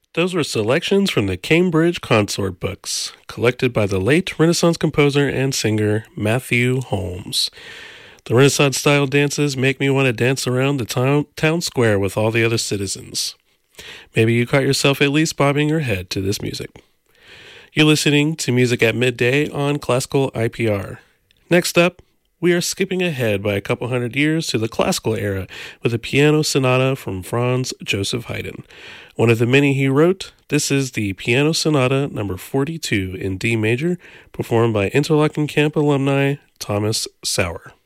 Those were selections from the Cambridge Consort books, collected by the late Renaissance composer and singer Matthew Holmes. The Renaissance-style dances make me want to dance around the town square with all the other citizens. Maybe you caught yourself at least bobbing your head to this music. You're listening to Music at Midday on Classical IPR. Next up, we are skipping ahead by a couple hundred years to the classical era with a piano sonata from Franz Joseph Haydn. One of the many he wrote, this is the Piano Sonata number 42 in D major, performed by Interlochen Camp alumni Thomas Sauer.